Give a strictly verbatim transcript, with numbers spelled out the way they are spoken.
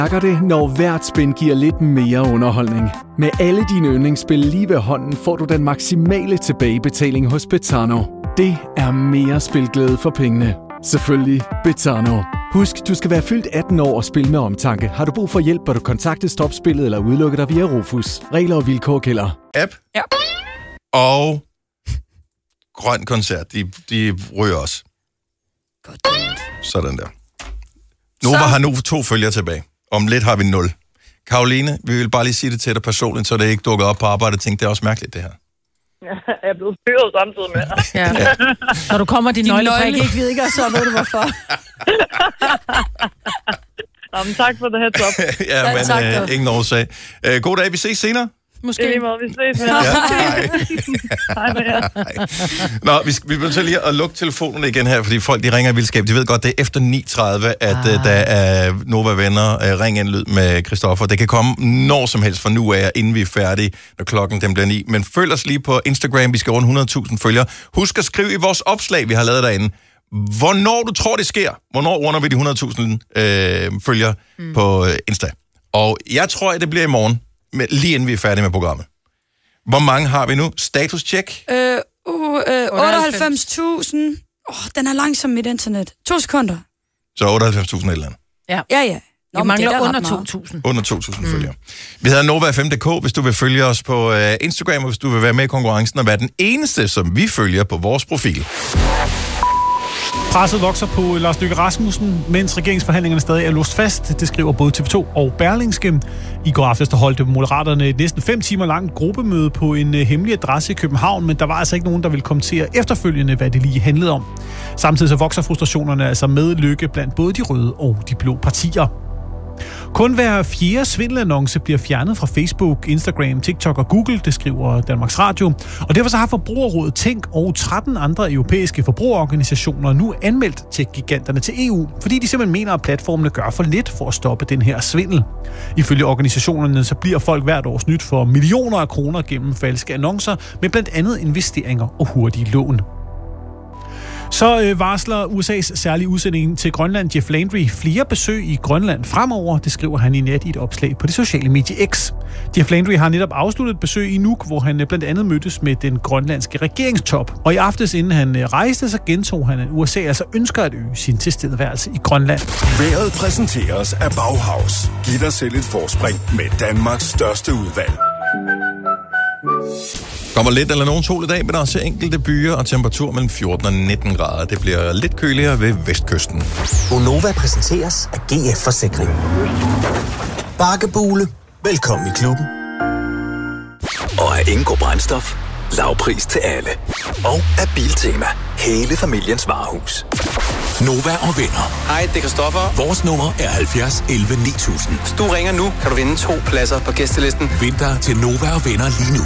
Mærker det, når hvert spin giver lidt mere underholdning. Med alle dine yndlingsspil lige ved hånden, får du den maksimale tilbagebetaling hos Betano. Det er mere spilglæde for pengene. Selvfølgelig Betano. Husk, du skal være fyldt atten år og spille med omtanke. Har du brug for hjælp, bør du kontakte Stopspillet eller udelukke dig via Rufus. Regler og vilkår gælder. App. Ja. Og grøn koncert, de, de ryger også. Godt. Sådan der. Nova har nu to følgere tilbage. Om lidt har vi nul. Karoline, vi vil bare lige sige det til dig personligt, så det ikke dukker op på arbejde. Jeg tænkte, det er også mærkeligt, det her. Jeg er blevet fyret samtidig med. Ja. Ja. Når du kommer, din, din nøgleprik ikke ved ikke, og så ved du hvorfor. Jamen, tak for det her top. ja, ja, men tak, øh, ingen årsag. Øh, god dag, vi ses senere. Måske. Det er måde, vi ses med. Ja, hej. Hej med jer. Nå, vi, vi bliver så lige at lukke telefonerne igen her, fordi folk de ringer i vildskab. De ved godt, det er efter ni tredive, at ah. uh, der er Nova Venner uh, ring en lyd med Christoffer. Det kan komme når som helst fra nu af, inden vi er færdige, når klokken den bliver ni. Men følg os lige på Instagram, vi skal over hundrede tusind følgere. Husk at skrive i vores opslag, vi har lavet derinde, hvornår du tror, det sker. Hvornår runder vi de hundrede tusind øh, følgere mm. på øh, Insta. Og jeg tror, at det bliver i morgen, med, lige inden vi er færdige med programmet. Hvor mange har vi nu? Status-check? Øh, uh, øh, otteoghalvfems tusind. Åh, oh, den er langsom mit internet. To sekunder. Så otteoghalvfems tusind et eller andet. Ja, ja. ja. Nå, vi mangler under to tusind. Under to tusind mm. følgere. Vi hedder Nova F M punktum d k, hvis du vil følge os på uh, Instagram, og hvis du vil være med i konkurrencen og være den eneste, som vi følger på vores profil. Presset vokser på Lars Løkke Rasmussen, mens regeringsforhandlingerne stadig er låst fast. Det skriver både T V to og Berlingske. I går aftes der holdt Moderaterne et næsten fem timer langt gruppemøde på en hemmelig adresse i København, men der var altså ikke nogen, der ville kommentere efterfølgende, hvad det lige handlede om. Samtidig så vokser frustrationerne altså med Løkke blandt både de røde og de blå partier. Kun hver fjerde svindelannonce bliver fjernet fra Facebook, Instagram, TikTok og Google, det skriver Danmarks Radio. Og derfor så har Forbrugerrådet Tænk og tretten andre europæiske forbrugerorganisationer nu anmeldt tech-giganterne til E U, fordi de simpelthen mener, at platformene gør for lidt for at stoppe den her svindel. Ifølge organisationerne så bliver folk hvert år snydt for millioner af kroner gennem falske annoncer, med blandt andet investeringer og hurtige lån. Så øh, varsler U S A's særlige udsending til Grønland, Jeff Landry, flere besøg i Grønland fremover. Det skriver han i nat i et opslag på det sociale medie X. Jeff Landry har netop afsluttet et besøg i Nuuk, hvor han blandt andet mødtes med den grønlandske regeringstop. Og i aftes, inden han rejste, så gentog han, at U S A altså ønsker at øge sin tilstedeværelse i Grønland. Vejret præsenteres af Bauhaus. Giv dig selv et forspring med Danmarks største udvalg. Kommer lidt eller nogen sol i dag, men der er også enkelte byer og temperatur mellem fjorten og nitten grader. Det bliver lidt køligere ved vestkysten. Gonova præsenteres af G F Forsikring. Bakkebule. Velkommen i klubben. Og af Ingo Brændstof. Lavpris til alle. Og af Biltema. Hele familiens varehus. Nova og venner. Hej, det er Christoffer. Vores nummer er halvfjerds elleve ni tusind. Hvis du ringer nu, kan du vinde to pladser på gæstelisten. Vind dig til Nova og venner lige nu.